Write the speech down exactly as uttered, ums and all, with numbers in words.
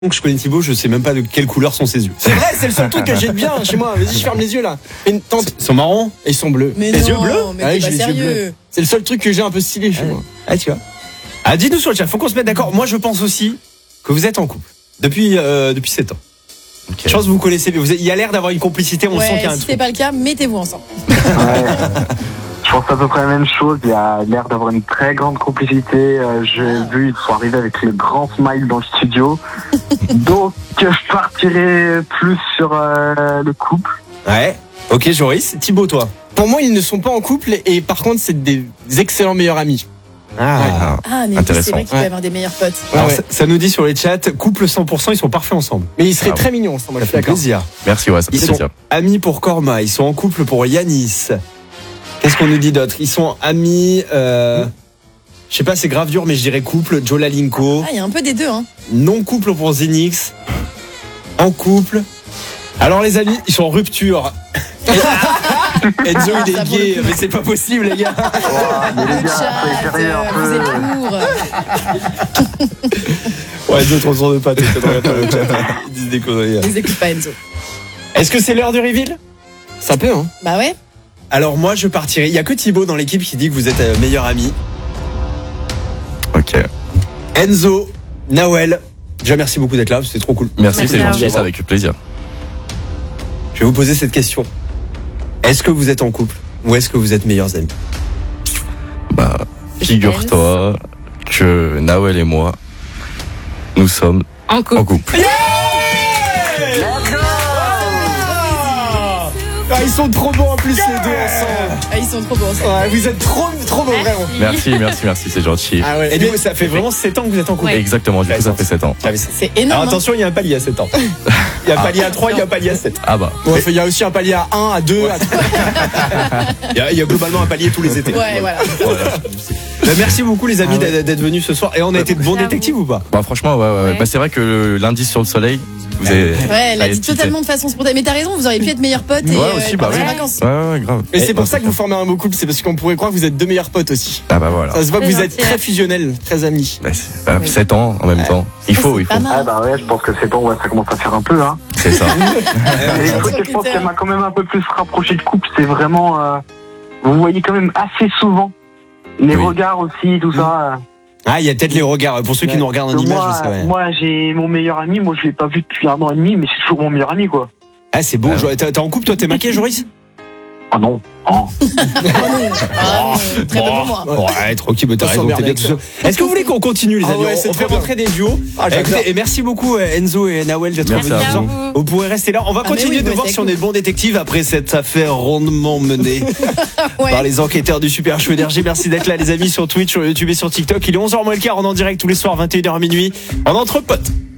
que je connais Thibaut, je sais même pas de quelle couleur sont ses yeux. C'est vrai, c'est le seul truc que j'ai de bien chez moi. Vas-y, je ferme les yeux là. Et une tente. Ils sont marrons Et ils sont bleus. Mais Les non, yeux bleus mais Ah oui, t'es j'ai pas les yeux sérieux. C'est le seul truc que j'ai un peu stylé chez Ouais. moi. Ah, tu vois. Ah, dites-nous sur le chat, faut qu'on se mette d'accord. Moi, je pense aussi que vous êtes en couple depuis euh, depuis sept ans. Okay. Je pense que vous connaissez, vous êtes- il y a l'air d'avoir une complicité, on Ouais, sent qu'il y a un si truc. c'est pas le cas, mettez-vous ensemble. Ouais. Je pense à peu près la même chose. Il y a l'air d'avoir une très grande complicité. Euh, J'ai Ah. vu, ils sont arrivés avec le grand smile dans le studio. Donc, je partirai plus sur euh, le couple. Ouais. Ok, Joris. Thibaut, toi. Pour moi, ils ne sont pas en couple et par contre, c'est des excellents meilleurs amis. Ah. Ah, mais oui, Intéressant. c'est vrai qu'il peut y Ouais. avoir des meilleurs potes. Alors, Ouais. ça, ça nous dit sur les chats, couple cent pour cent, ils sont parfaits ensemble. Mais ils seraient Ah ouais. très mignons ensemble, Ça je suis fait d'accord. plaisir. Merci, ouais, ça fait Ils sont plaisir. amis pour Korma, ils sont en couple pour Yanis. Qu'est-ce qu'on nous dit d'autre? Ils sont amis, euh, je sais pas, c'est grave dur, mais je dirais couple, Joe Lalinko. Ah, il y a un peu des deux, hein. Non couple pour Zenix. En couple. Alors les amis, ils sont en rupture. Enzo il Ça, est pour le gay, coup. mais c'est pas possible les gars. Ouah, mais les Le gars, soyez chat, sérieux un euh, peu. vous êtes lourd. Ouais, Enzo, trop de pas, t'étonnerais pas le chat. Ils disent des conneries. Ne les écoute pas, Enzo. Est-ce que c'est l'heure du reveal? Ça peut, hein. Bah ouais. Alors moi je partirai. Il y a que Thibaut dans l'équipe qui dit que vous êtes euh, meilleurs amis. Ok. Enzo, Nawel. Déjà merci beaucoup d'être là, c'était trop cool. Merci, Merci c'est à gentil, vous. ça avec plaisir. Je vais vous poser cette question. Est-ce que vous êtes en couple ou est-ce que vous êtes meilleurs amis? Bah, Je figure-toi que Nawel et moi, nous sommes En couple. en couple. Ah, ils sont trop bons en plus les deux ensemble. Ah, ils sont trop beaux ensemble. Ouais, vous êtes trop trop bons vraiment. Merci, merci, merci, c'est gentil. Ah ouais. Et du coup ça fait vraiment sept ans que vous êtes en couple. Ouais. Exactement, du coup, ça fait sept ans. J'avais ça. C'est Alors énorme. hein. attention, il y a un palier à sept ans. Il y a un palier à trois, il y a un palier à sept. Ah bah. Ouais, il y a aussi un palier à un, à deux, à trois. Il y a, il y a globalement un palier tous les étés. Ouais, voilà. Bah, merci beaucoup les amis Ah ouais. d'être d'être venus ce soir. Et on a été de bons Merci à détectives ou pas? Bah franchement, ouais, ouais, ouais. Ouais. Bah, c'est vrai que le- l'indice sur le soleil, vous avez. Ouais, elle ça a a dit été totalement de façon spontanée. Mais t'as raison, vous auriez pu être meilleurs potes et Ouais, euh, aussi, bah partir oui. en vacances. Ouais, ouais, grave. Et c'est pour bah, ça que vous formez un beau couple, c'est parce qu'on pourrait croire que vous êtes deux meilleurs potes aussi. Ah bah voilà. Ça se voit que C'est vous êtes gentil. très fusionnels, très amis. Bah, c'est- bah, Oui. sept ans en même temps. Il Ça, faut, c'est il pas faut. mal. Ah bah ouais, je pense que c'est bon, ouais, ça commence à faire un peu. Hein. C'est ça. Et le truc que je pense qu'elle m'a quand même un peu plus rapproché de couple, c'est vraiment... euh, vous voyez quand même assez souvent les Oui. regards aussi, tout ça. Ah, il y a peut-être les regards. Pour ceux qui nous regardent en euh. image, moi, je sais ouais. moi j'ai mon meilleur ami, moi je l'ai pas vu depuis un an et demi, mais c'est toujours mon meilleur ami, quoi. Ah, c'est beau. Ah. Jo- T'es t'es en couple, toi, t'es maquillé, Joris? Ah non. Oh. Ah, non, très peu pour moi. Ouais, tranquille, mais t'as On raison, s'emmerde t'es bien avec tout seul. Est-ce que vous voulez qu'on continue, les Ah amis? ouais, On- c'est On très fait rentrer des duos. Ah, Eh, j'adore. écoutez, et merci beaucoup, euh, Enzo et Nawel, d'être Merci venus. à Merci à vous. vous. Vous pourrez rester là. On va Ah, mais continuer oui, de vous voir restez si on est avec de bons détectives après cette affaire rondement menée Ouais. par les enquêteurs du Super Show Énergie. Merci d'être là, les amis, sur Twitch, sur YouTube et sur TikTok. Il est onze heures moins le quart, on est en direct tous les soirs, vingt et une heures à minuit, en entre potes.